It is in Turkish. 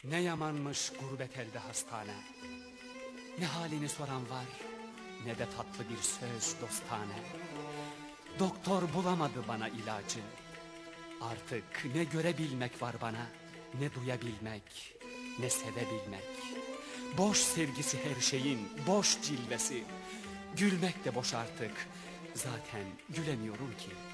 Ne yamanmış gurbet elde hastane. Ne halini soran var, ne de tatlı bir söz dostane. Doktor bulamadı bana ilacı. Artık ne görebilmek var bana, ne duyabilmek, ne sevebilmek. Boş sevgisi her şeyin, boş cilvesi. Gülmek de boş artık. Zaten gülemiyorum ki.